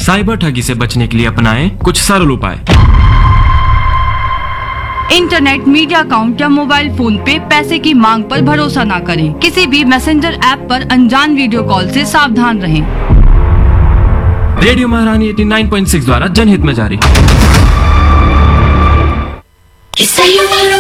Cyber ठगी से बचने के लिए अपनाएं कुछ सरल उपाय। इंटरनेट, मीडिया अकाउंट या मोबाइल फोन पे पैसे की मांग पर भरोसा न करें। किसी भी मैसेंजर ऐप पर अनजान वीडियो कॉल से सावधान रहें। रेडियो महारानी 89.6 द्वारा जनहित में जारी।